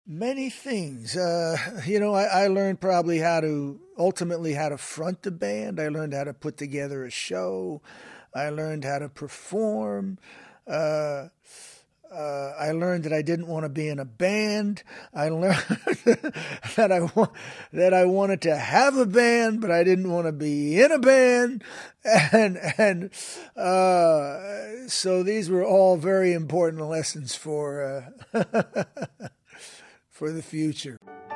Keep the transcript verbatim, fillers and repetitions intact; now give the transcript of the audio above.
Many things. Uh, you know, I, I learned probably how to, ultimately how to front the band. I learned how to put together a show. I learned how to perform. Uh, uh, I learned that I didn't want to be in a band. I learned that I wa- that I wanted to have a band, but I didn't want to be in a band. And and uh, so these were all very important lessons for uh, for the future.